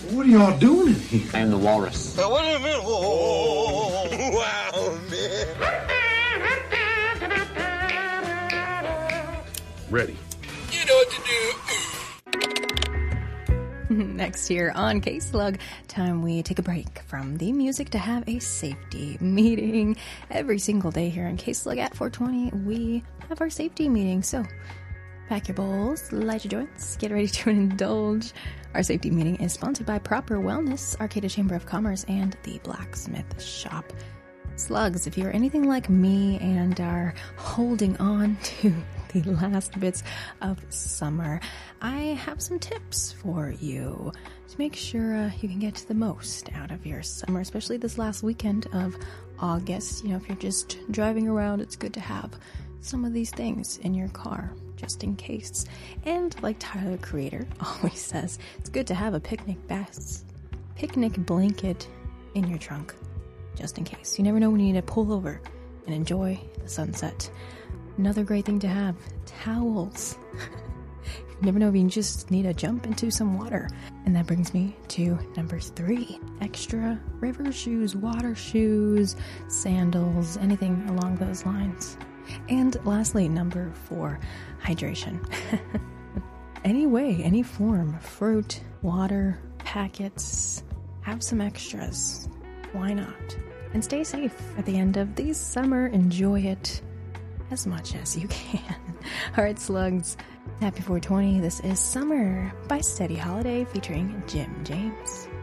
What are y'all doing in here? I am the walrus. What do you mean? Whoa, wow, man. Ready. You know what to do. Next here on K-Slug, time we take a break from the music to have a safety meeting. Every single day here on K-Slug at 420, we have our safety meeting. So pack your bowls, light your joints, get ready to indulge. Our safety meeting is sponsored by Proper Wellness, Arcata Chamber of Commerce, and the Blacksmith Shop. Slugs, if you're anything like me and are holding on to the last bits of summer, I have some tips for you to make sure you can get the most out of your summer, especially this last weekend of August. You know, if you're just driving around, it's good to have some of these things in your car, just in case. And like Tyler, Creator, always says, it's good to have a picnic blanket in your trunk, just in case. You never know when you need to pull over and enjoy the sunset. Another great thing to have, towels. You never know if you just need to jump into some water. And that brings me to number 3, extra river shoes, water shoes, sandals, anything along those lines. And lastly, number 4, hydration. Any form, fruit, water, packets, have some extras. Why not? And stay safe at the end of the summer. Enjoy it as much as you can. Alright, slugs. Happy 420. This is Summer by Steady Holiday featuring Jim James.